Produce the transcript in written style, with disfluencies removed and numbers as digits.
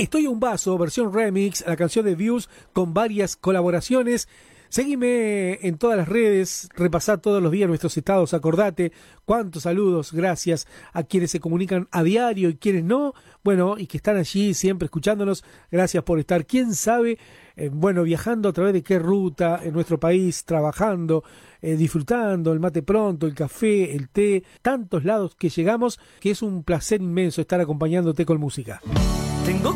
Estoy a un vaso, versión remix, la canción de Views con varias colaboraciones. Seguime en todas las redes, repasá todos los días nuestros estados, acordate cuántos saludos, gracias a quienes se comunican a diario y quienes no, bueno, y que están allí siempre escuchándonos, gracias por estar, quién sabe, viajando a través de qué ruta en nuestro país, trabajando, disfrutando el mate pronto, el café, el té, tantos lados que llegamos, que es un placer inmenso estar acompañándote con música. Tengo